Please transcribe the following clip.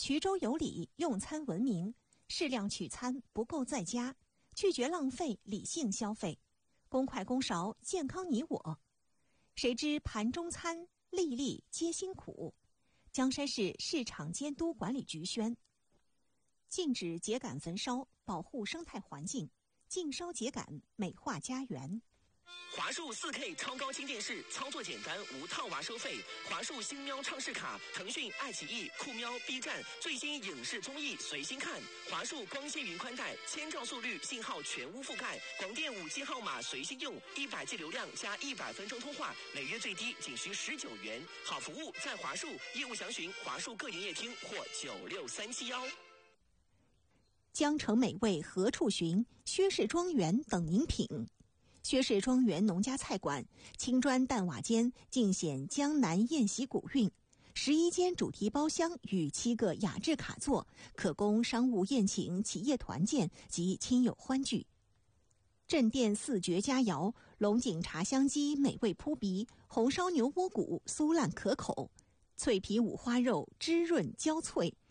衢州有礼，用餐文明，适量取餐，不够在家，拒绝浪费，理性消费，公筷公勺，健康你我。谁知盘中餐，粒粒皆辛苦。江山市市场监督管理局宣：禁止秸秆焚烧，保护生态环境，禁烧秸秆，美化家园。 华数 4K 超高清电视，操作简单，无套娃收费。华数星喵畅视卡，腾讯、爱奇艺、酷喵、B 站最新影视综艺随心看。华数光纤云宽带，1000兆速率，信号全屋覆盖，广电5G 号码随心用，100G 流量加100分钟通话，每月最低仅需19元。好服务在华数，业务详询华数各营业厅或96371。 江城美味何处寻？薛氏庄园等您品。薛氏庄园农家菜馆，青砖淡瓦间，尽显江南宴席古韵。11间主题包厢与7个雅致卡座，可供商务宴请、企业团建及亲友欢聚。镇店4绝佳肴：龙井茶香鸡美味扑鼻，红烧牛窝骨酥烂可口，脆皮五花肉汁润焦脆，